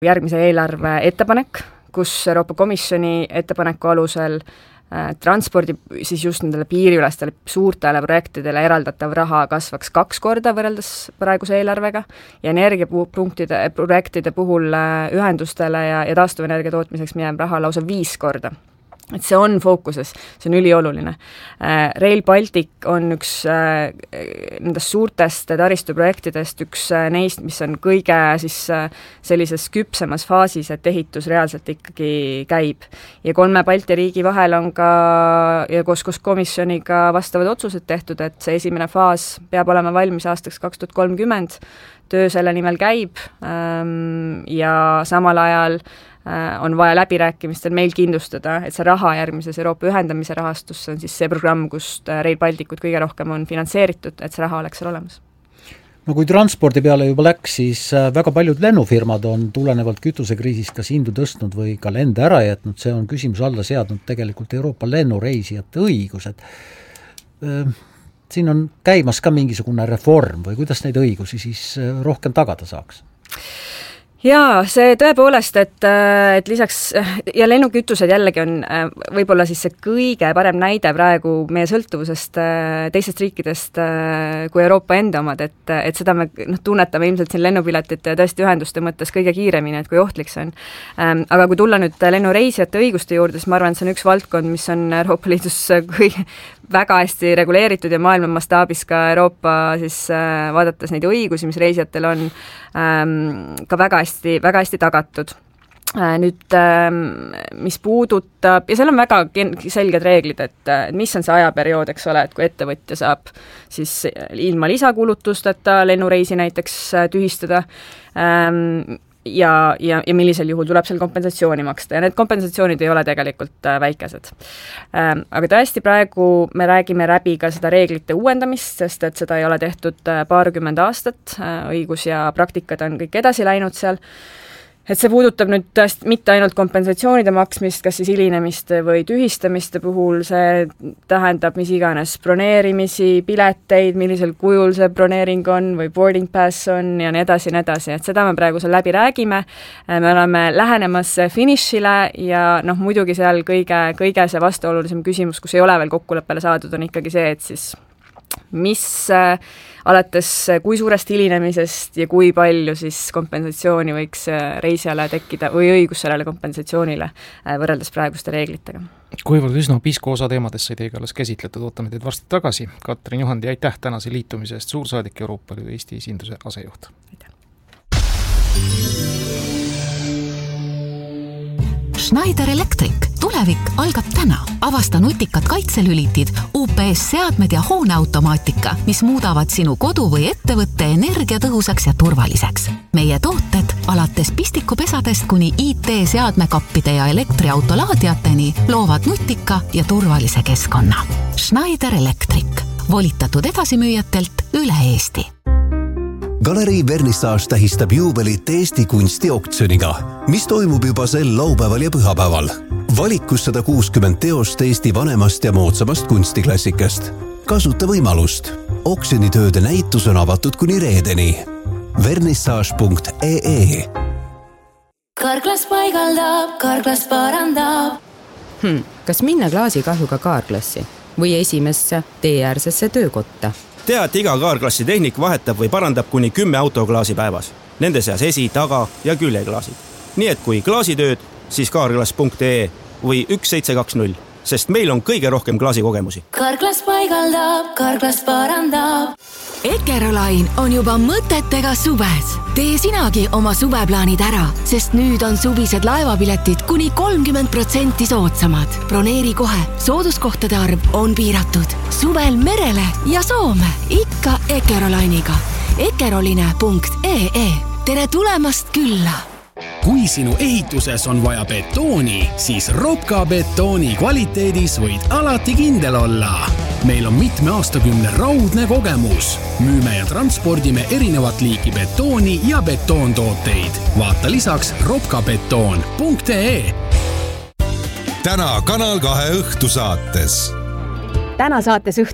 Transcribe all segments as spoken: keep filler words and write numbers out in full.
järgmise eelarve ettepanek, kus Euroopa Komisjoni ettepaneku alusel äh, transpordi siis just nendele piiriülestele suurtele projektidele eraldatav raha kasvaks kaks korda võrreldes praeguse eelarvega ja energiapunktide projektide puhul äh, ühendustele ja, ja taastuvenergia tootmiseks minev raha lausa viis korda. Et see on fookuses, see on ülioluline. Rail Baltic on üks nendest suurtest taristuprojektidest, üks neist, mis on kõige siis sellises küpsemas faasis, et ehitus reaalselt ikkagi käib. Ja kolme Balti riigi vahel on ka ja koos, koos komisjoniga vastavad otsused tehtud, et see esimene faas peab olema valmis aastaks kaks tuhat kolmkümmend, töö selle nimel käib ja samal ajal on vaja läbirääkimistel meil kindlustada, et see raha järgmises Euroopa ühendamise rahastusse on siis see programm, kust Rail Balticut kõige rohkem on finantseeritud, et see raha oleks seal olemas. No kui transpordi peale juba läks, siis väga paljud lennufirmad on tulenevalt kütusekriisist kas hindu tõstnud või ka lende ära jätnud, see on küsimus alla seadnud tegelikult Euroopa lennureisijate õigused. Siin on käimas ka mingisugune reform või kuidas neid õigusi siis rohkem tagada saaks? Jaa, see tõepoolest, et, et lisaks ja lennukütused jällegi on võib-olla siis see kõige parem näide praegu meie sõltuvusest teistest riikidest kui Euroopa enda omad, et, et seda me noh, tunnetame ilmselt siin lennupiletite ja tõesti ühenduste mõttes kõige kiiremini, et kui ohtlik see on. Aga kui tulla nüüd lennureisijate õiguste juurde, siis ma arvan, et see on üks valdkond, mis on Euroopa Liidus kõige väga hästi reguleeritud ja maailma mastaabis ka Euroopa siis vaadates neid õigusi, mis reisijatel on, ka väga hästi, väga hästi tagatud. Nüüd, mis puudutab, ja seal on väga selged reeglid, et mis on see ajaperiood, eks ole, et kui ettevõtja saab siis ilma lisakulutusteta lennureisi näiteks tühistada, ja, ja, ja millisel juhul tuleb seal kompensatsiooni maksta ja need kompensatsioonid ei ole tegelikult väikesed. Aga tõesti praegu me räägime läbi ka seda reeglite uuendamist, sest et seda ei ole tehtud paarkümmend aastat, õigus ja praktikad on kõik edasi läinud seal. Et see puudutab nüüd tõesti mitte ainult kompensatsioonide maksmist, kas siis hilinemiste või tühistamiste puhul, see tähendab mis iganes broneerimisi, pileteid, millisel kujul see broneering on või boarding pass on ja nii edasi, nii edasi, et seda me praegu seal läbi räägime. Me oleme lähenemas finišile ja noh, muidugi seal kõige, kõige see vastuolulisem küsimus, kus ei ole veel kokkuleppele saadud, on ikkagi see, et siis mis alates kui suurest hilinemisest ja kui palju siis kompensatsiooni võiks reisijale tekkida või õigus sellele kompensatsioonile võrreldes praeguste reeglitega. Kuivõrd üsna pisku osa teemadest sai teiega alles käsitletud, ootame teid varsti tagasi. Katrin Juhandi, aitäh tänase liitumise eest, suursaadik Euroopa Liidu Eesti esinduse asejuht. Aitäh. Schneider Electric. Tulevik algab täna. Avasta nutikad kaitselülitid, U P S-seadmed ja hooneautomaatika, mis muudavad sinu kodu või ettevõtte energiatõhusaks ja turvaliseks. Meie tooted alates pistikupesadest kuni I T-seadmekappide ja elektriautolaadiateni loovad nutika ja turvalise keskkonna. Schneider Electric. Volitatud edasimüüjatelt üle Eesti. Galerii Vernissage tähistab juubelit Eesti kunstioktsiooniga, mis toimub juba sel laupäeval ja pühapäeval. Valikus sada kuuskümmend teost Eesti vanemast ja moodsamast kunstiklassikast. Kasuta võimalust. Oksjonitööde näitus on avatud kuni reedeni. vernissage punkt ee e Karklas paigaldab, Karklas parandab. Hmm, kas minna klaasikahjuga kaarklassi või esimesse teeäärsesse töökotta? Tea, et iga kaarklassi tehnik vahetab või parandab kuni kümme autoklaasi päevas. Nende seas esi, taga ja küljeklaasid. Nii et kui klaasitööd, siis kaarklas punkt ee või üks seitse kaks null, sest meil on kõige rohkem klaasikogemusi. Karklas paigaldab, Karklas parandab. Ekerolain on juba mõtetega suves. Tee sinagi oma suveplaanid ära, sest nüüd on suvised laevapiletid kuni kolmkümmend protsenti soodsamad. Broneeri kohe, sooduskohtade arv on piiratud. Suvel merele ja Soome, ikka Ekerolainiga. ekeroline punkt ee e. Tere tulemast külla! Kui sinu ehituses on vaja betooni, siis Ropka betooni kvaliteedis võid alati kindel olla. Meil on mitme aastakümne raudne kogemus. Müüme ja transpordime erinevat liiki betooni ja betoontooteid. Vaata lisaks ropkabetoon punkt ee. Täna Kanal kahe õhtusaates. Täna saates õhtu.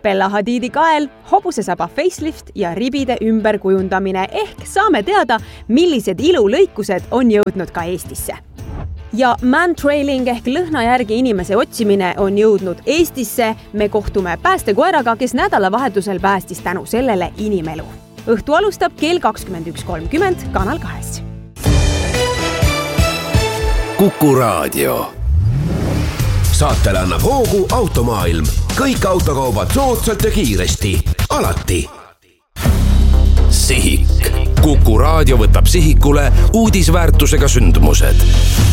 Bella Hadidi kael, hobusesaba facelift ja ribide ümberkujundamine ehk saame teada, millised ilulõikused on jõudnud ka Eestisse. Ja mantrailing ehk lõhna järgi inimese otsimine on jõudnud Eestisse. Me kohtume päästekoeraga, kes nädalavahetusel päästis tänu sellele inimelu. Õhtu alustab kell kakskümmend üks kolmkümmend Kanal kahes. Kuku Raadio. Saatele annab hoogu Automaailm. Kõik autokaubad soodsalt ja kiiresti. Alati. Sihik. Kuku Raadio võtab sihikule uudisväärtusega sündmused.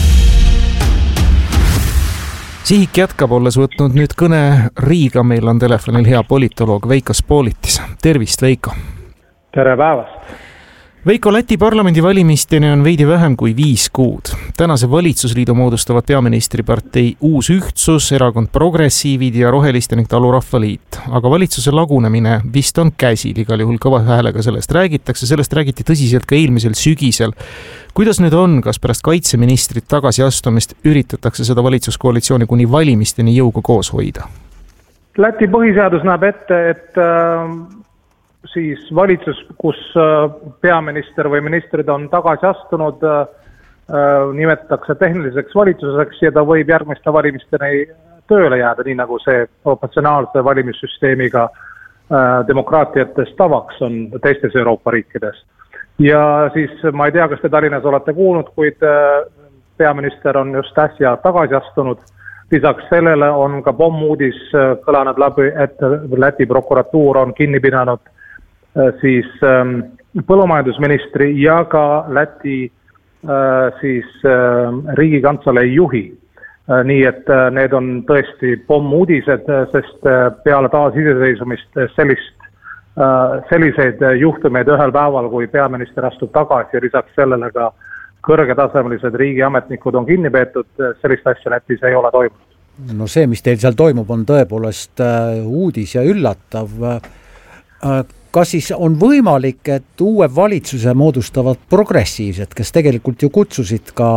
Sihik jätkab, olles võtnud nüüd kõne Riiga. Meil on telefonil hea politoloog Veiko Spolitis. Tervist, Veiko! Tere päevast! Veiko, Läti parlamendivalimisteni on veidi vähem kui viis kuud. Tänase valitsusliidu moodustavad peaministripartei Uus Ühtsus, erakond Progressiivid ja Roheliste ning Talurahvaliit. Aga valitsuse lagunemine vist on käsil, igal juhul kõva häälega sellest räägitakse. Sellest räägiti tõsiselt ka eelmisel sügisel. Kuidas nüüd on, kas pärast kaitseministrit tagasi astumist üritatakse seda valitsuskoalitsiooni kuni valimisteni jõuga koos hoida? Läti põhiseadus näeb ette, et äh, siis valitsus, kus äh, peaminister või ministrid on tagasi astunud, äh, nimetatakse tehniliseks valitsuseks ja ta võib järgmiste valimisteni tööle jääda, nii nagu see proportsionaalse valimissüsteemiga äh, demokraatiates tavaks on teistes Euroopa riikides. Ja siis ma ei tea, kas te Tallinnas olete kuulnud, kuid peaminister on just äsja tagasi astunud. Lisaks sellele on ka pommuudis kõlanud läbi, et Läti prokuratuur on kinni pidanud siis põllumajandusministri ja ka Läti siis riigikantselei juhi. Nii et need on tõesti pommuudised, sest peale taasiseseisvumist sellist selliseid juhtumeid ühel päeval, kui peaminister astub tagasi ja lisaks sellele ka kõrgetasemelised riigiametnikud on kinni peetud, sellist asja Lätis ei ole toimunud. No see, mis teil seal toimub, on tõepoolest uudis ja üllatav. Kas siis on võimalik, et uue valitsuse moodustavad progressiivsed, kes tegelikult ju kutsusid ka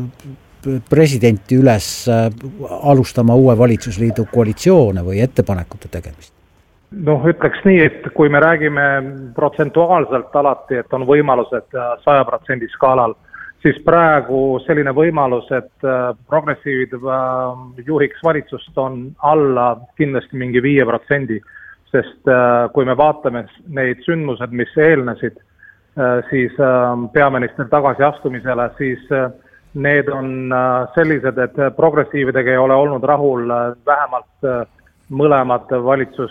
presidenti üles alustama uue valitsusliidu koalitsioone või ettepanekute tegemist? Noh, ütleks nii, et kui me räägime protsentuaalselt alati, et on võimalused saja protsendi skaalal, siis praegu selline võimalus, et progressiivid juhiks valitsust on alla kindlasti mingi viie protsendi, sest kui me vaatame neid sündmused, mis eelnesid siis peaminister tagasi astumisele, siis need on sellised, et progressiividega ei ole olnud rahul vähemalt mõlemad valitsus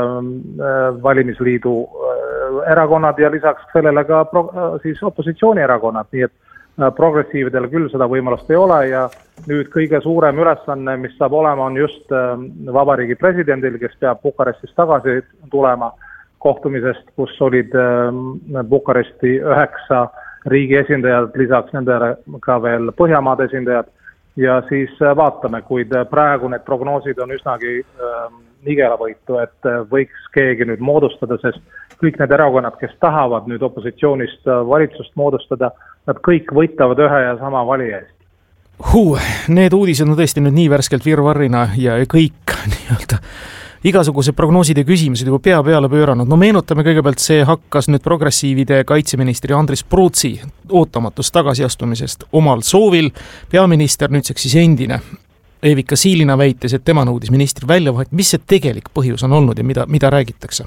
valimisliidu erakonnad ja lisaks sellele ka pro, siis opositsioonierakonnad, nii et progressiividel küll seda võimalust ei ole ja nüüd kõige suurem ülesanne, mis saab olema, on just vabariigi presidendil, kes peab Bukarestist tagasi tulema kohtumisest, kus olid Bukaresti üheksa riigi esindajad, lisaks nendele ka veel Põhjamaade esindajad. Ja siis vaatame, kuid praegu need prognoosid on üsnagi äh, nigelavõitu, et võiks keegi nüüd moodustada, sest kõik need erakonnad, kes tahavad nüüd opositsioonist valitsust moodustada, nad kõik võitavad ühe ja sama valija eest. Huu, need uudised on tõesti nüüd nii värskelt virvarrina ja kõik nii-öelda igasuguse prognoosid ja küsimused juba pea peale pööranud. No meenutame kõigepealt, see hakkas nüüd progressiivide kaitseministri Andris Pruutsi ootamatust tagasiastumisest omal soovil. Peaminister nüüdseks siis endine Eevika Siilina väites, et tema nõudis ministri väljavahet. Mis see tegelik põhjus on olnud ja mida, mida räägitakse?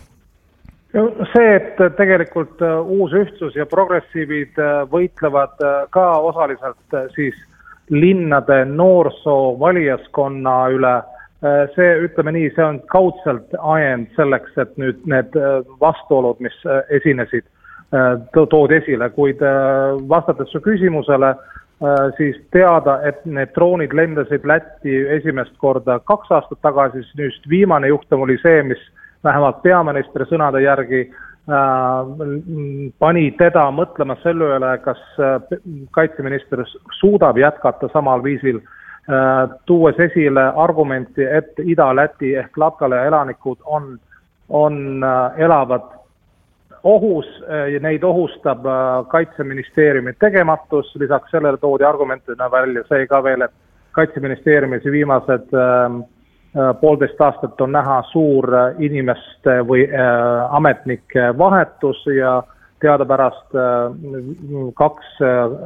See, et tegelikult Uus Ühtsus ja progressiivid võitlevad ka osaliselt siis linnade noorsoo valijaskonna üle, see, ütleme nii, see on kaudselt ajend selleks, et nüüd need vastuolud, mis esinesid, tood esile, kuid vastates su küsimusele, siis teada, et need droonid lendasid Lätti esimest korda kaks aastat tagasi, siis nüüd viimane juhtum oli see, mis vähemalt peaministri sõnade järgi pani teda mõtlema selle üle, kas kaitseminister suudab jätkata samal viisil, tuues esile argumenti, et Ida-Läti ehk Latgale elanikud on, on elavad ohus ja neid ohustab kaitseministeeriumi tegematus. Lisaks sellele toodi argumentina välja see ka veel, et kaitseministeeriumis viimased poolteist aastat on näha suur inimeste või ametnike vahetus ja teadapärast kaks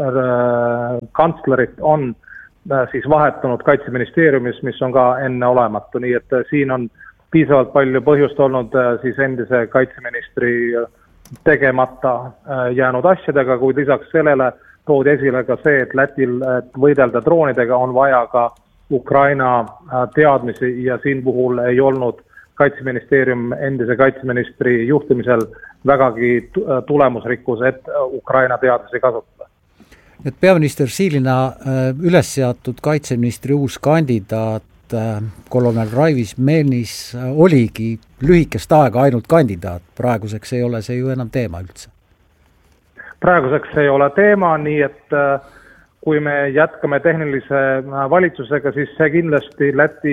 kantslerit on siis vahetunud Kaitseministeeriumis, mis on ka enneolematu, nii et siin on piisavalt palju põhjust olnud siis endise kaitseministri tegemata jäänud asjadega, kuid lisaks sellele toodi esile ka see, et Lätil et võidelda droonidega on vaja ka Ukraina teadmisi ja siin puhul ei olnud Kaitseministeerium endise kaitseministri juhtimisel vägagi tulemusrikkus, et Ukraina teadmisi kasutada. Et peaminister Siilina üles seatud kaitseministri uus kandidaat kolonel Raivis Meelnis oligi lühikest aega ainult kandidaat, praeguseks ei ole see ju enam teema üldse. Praeguseks ei ole teema, nii et kui me jätkame tehnilise valitsusega, siis see kindlasti Läti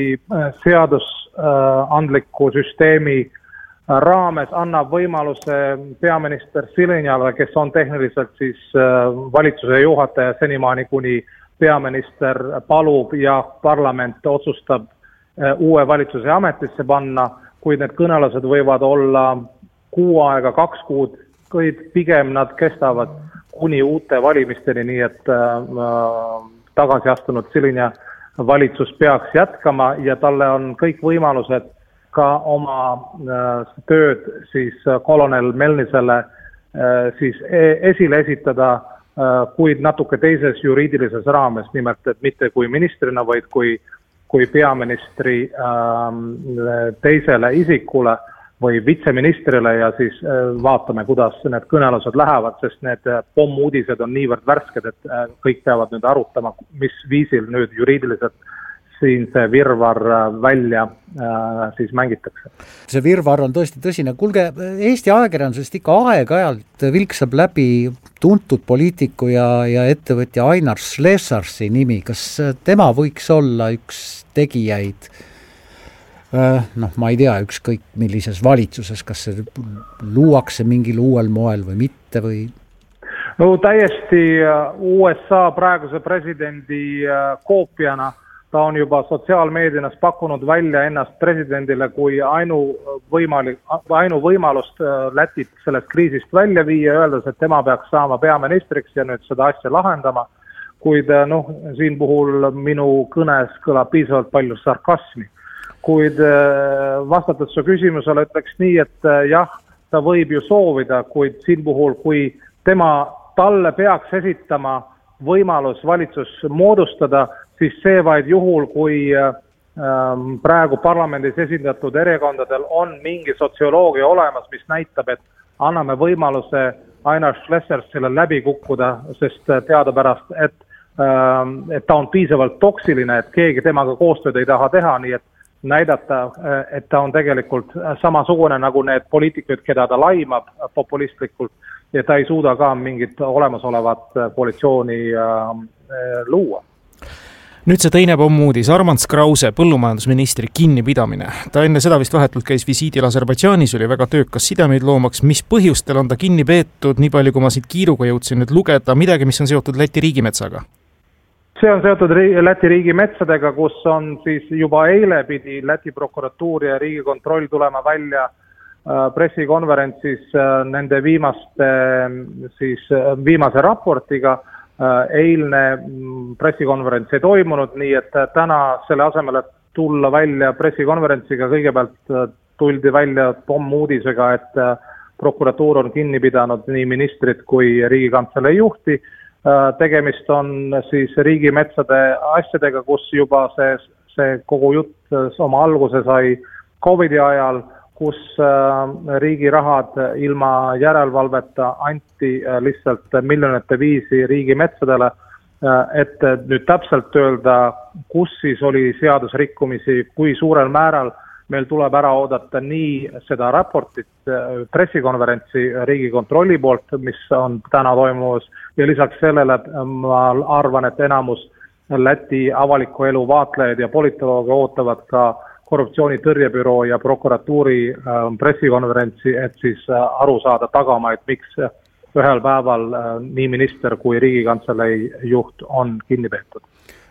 seadusandliku süsteemi raames annab võimaluse peaminister Silinjale, kes on tehniliselt siis valitsuse juhataja senimaani, kuni peaminister palub ja parlament otsustab uue valitsuse ametisse panna, kuid need kõnelused võivad olla kuu aega, kaks kuud, kuid pigem nad kestavad kuni uute valimisteni, nii et äh, tagasi astunud Silinja valitsus peaks jätkama ja talle on kõik võimalused ka oma äh, tööd siis kolonel Melnisele äh, siis esile esitada, äh, kuid natuke teises juriidilises raames, nimelt et mitte kui ministrina, vaid kui, kui peaministri äh, teisele isikule või vitseministrile ja siis vaatame, kuidas need kõnelused lähevad, sest need pommuudised on niivõrd värsked, et kõik peavad nüüd arutama, mis viisil nüüd juriidiliselt siin see virvar välja siis mängitakse. See virvar on tõesti tõsine. Kuulge, Eesti ajakirjandusest ikka aeg-ajalt vilksab läbi tuntud poliitiku ja, ja ettevõtja Ainar Slesarsi nimi. Kas tema võiks olla üks tegijaid noh, ma ei tea, ükskõik millises valitsuses, kas see luuakse mingil uuel moel või mitte või? No täiesti U S A praeguse presidendi koopiana, ta on juba sotsiaalmeedianas pakkunud välja ennast presidendile kui ainu, võimali, ainu võimalust Lätit sellest kriisist välja viia, öeldes, et tema peaks saama peaministriks ja nüüd seda asja lahendama, kuid noh, siin puhul minu kõnes kõlab piisavalt palju sarkasmi. Kuid vastates su küsimusele ütleks nii, et jah, ta võib ju soovida, kuid siin puhul, kui tema talle peaks esitama võimalus valitsus moodustada, siis see vaid juhul, kui praegu parlamendis esindatud erakondadel on mingi sotsioloogia olemas, mis näitab, et anname võimaluse Ainar Schlesersile läbi kukkuda, sest teadapärast, et, et ta on piisavalt toksiline, et keegi temaga koostööd ei taha teha, nii et näidata, et ta on tegelikult samasugune nagu need poliitikud, keda ta laimab populistlikult ja ta ei suuda ka mingit olemasolevat koalitsiooni luua. Nüüd see teine pommuudis, Armands Krause, põllumajandusministri kinnipidamine. Ta enne seda vist vahetult käis visiidil Aserbaidžaanis, oli väga töökas sidemeid loomaks. Mis põhjustel on ta kinni peetud, nii palju kui ma siit kiiruga jõudsin nüüd lugeda, midagi, mis on seotud Läti riigimetsaga? See on seotud Läti riigimetsadega, kus on siis juba eile pidi Läti prokuratuur ja riigikontroll tulema välja pressikonverentsis nende viimaste, siis viimase raportiga. Eilne pressikonverents ei toimunud, nii et täna selle asemel, et tulla välja pressikonverentsiga, kõigepealt tuldi välja pommuudisega, et prokuratuur on kinni pidanud nii ministrit kui Riigikantselei juhti. Tegemist on siis riigimetsade asjadega, kus juba see, see kogu jutt oma alguse sai Covidi ajal, kus riigi rahad ilma järelevalveta anti lihtsalt miljonite viisi riigimetsadele, et nüüd täpselt öelda, kus siis oli seadusrikkumisi, kui suurel määral meil tuleb ära oodata nii seda raportit, pressikonverentsi Riigikontrolli poolt, mis on täna toimumas, ja lisaks sellele ma arvan, et enamus Läti avaliku elu vaatlejaid ja politolooge ootavad ka korruptsioonitõrjebüroo ja prokuratuuri pressikonverentsi, et siis aru saada tagamaid, miks ühel päeval nii minister kui Riigikantselei juht on kinni peetud.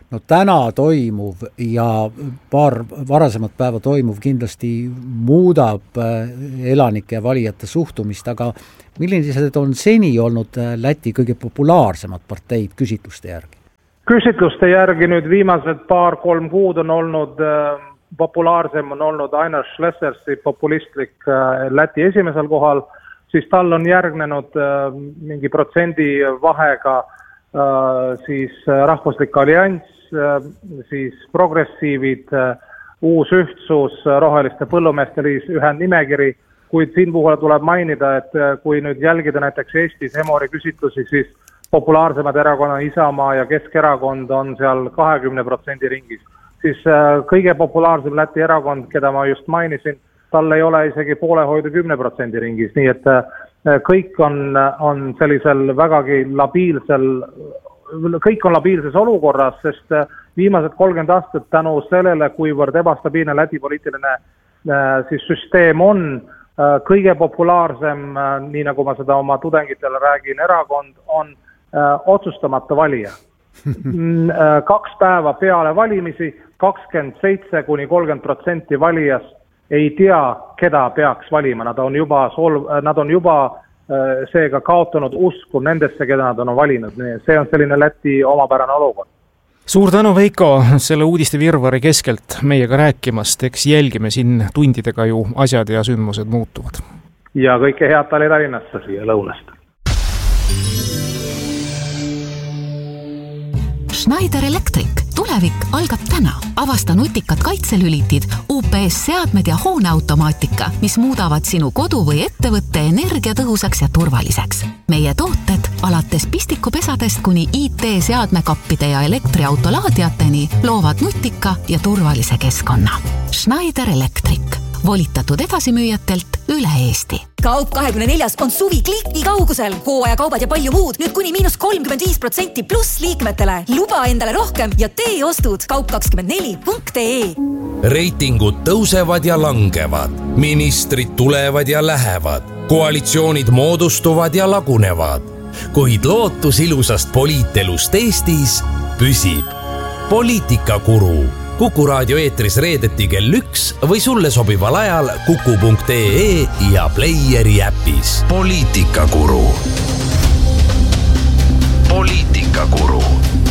no täna toimuv ja paar varasemat päeva toimuv kindlasti muudab elanike ja valijate suhtumist, aga millised on seni olnud Läti kõige populaarsemad parteid küsitluste järgi? Küsitluste järgi nüüd viimased paar-kolm kuud on olnud populaarsem on olnud Ainar Šlesersi populistlik Läti esimesel kohal, siis tal on järgnenud mingi protsendi vahega siis Rahvuslik Allianss, siis progressiivid, Uus Ühtsus, Roheliste Põllumeeste Liis, ühendnimekiri, kuid siin puhul tuleb mainida, et kui nüüd jälgida näiteks Eestis Emori küsitlusi, siis populaarsemad erakonna Isamaa ja Keskerakond on seal kahekümne protsendi ringis. Siis kõige populaarsem Läti erakond, keda ma just mainisin, tal ei ole isegi poolehoidu kümne protsendi ringis, nii et kõik on, on sellisel vägagi labiilsel, kõik on labiilses olukorras, sest viimased kolmkümmend aastat tänu sellele, kuivõrd ebastabiilne Läti poliitiline siis süsteem on, kõige populaarsem, nii nagu ma seda oma tudengitele räägin, erakond on otsustamata valija. Kaks päeva peale valimisi, kakskümmend seitse kuni kolmkümmend protsenti valijast ei tea, keda peaks valima. Nad on juba, sol- nad on juba seega kaotanud usku nendesse, keda nad on valinud. See on selline Läti omapärane olukord. Suur tänu, Veiko, selle uudiste virvari keskelt meiega rääkimast. Eks jälgime siin tundidega ju asjad ja sündmused muutuvad. Ja kõike head Tallinnasse siia lõunast. Schneider Electric. Tulevik algab täna. Avasta nutikad kaitselülitid, U P S-seadmed ja hooneautomaatika, mis muudavad sinu kodu või ettevõtte energiatõhusaks ja turvaliseks. Meie tooted alates pistikupesadest kuni I T-seadmekappide ja elektriautolaadiateni loovad nutika ja turvalise keskkonna. Schneider Electric. Volitatud edasimüüjatelt üle Eesti. Kaup kahekümne neljas on suvi kliki kaugusel. Hooajakaubad ja palju muud. Nüüd kuni miinus kolmkümmend viis protsenti pluss liikmetele. Luba endale rohkem ja tee ostud kaup kakskümmend neli punkt ee. Reitingud tõusevad ja langevad. Ministrid tulevad ja lähevad. Koalitsioonid moodustuvad ja lagunevad. Kuid lootus ilusast poliitelust Eestis püsib. Poliitikakuru. Kuku raadio eetris reedeti kell üks või sulle sobival ajal kuku punkt ee ja Playeri äpis. Poliitikakuru. Poliitikakuru.